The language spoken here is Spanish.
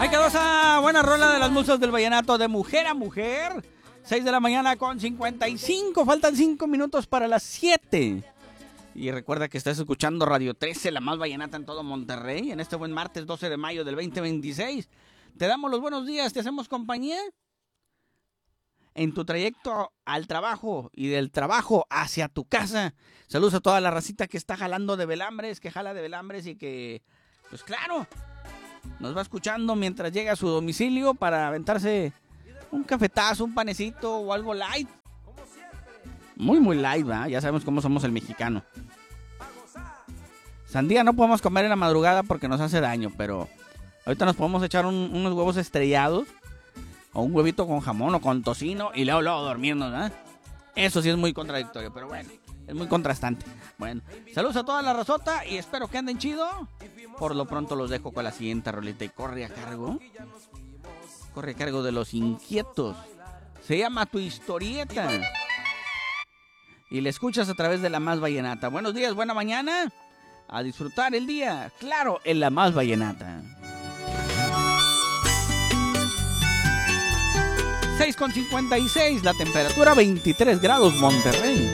Ahí quedó esa buena rola de las musas del vallenato de mujer a mujer. 6 de la mañana con 55. Faltan 5 minutos para las 7. Y recuerda que estás escuchando Radio 13, la más vallenata en todo Monterrey. En este buen martes 12 de mayo del 2026. Te damos los buenos días, te hacemos compañía en tu trayecto al trabajo y del trabajo hacia tu casa. Saludos a toda la racita que está jalando de velambres, que jala de velambres y que, pues claro, nos va escuchando mientras llega a su domicilio para aventarse un cafetazo, un panecito o algo light. Muy, muy light, ¿verdad? Ya sabemos cómo somos el mexicano. Sandía no podemos comer en la madrugada porque nos hace daño, pero ahorita nos podemos echar unos huevos estrellados o un huevito con jamón o con tocino y luego dormirnos, ¿verdad? Eso sí es muy contradictorio, pero bueno, es muy contrastante. Bueno, saludos a toda la razota y espero que anden chido. Por lo pronto los dejo con la siguiente rolita y corre a cargo de Los Inquietos. Se llama Tu Historieta y la escuchas a través de La Más Vallenata. Buenos días, buena mañana. A disfrutar el día, claro, en La Más Vallenata. 6:56, la temperatura 23 grados Monterrey.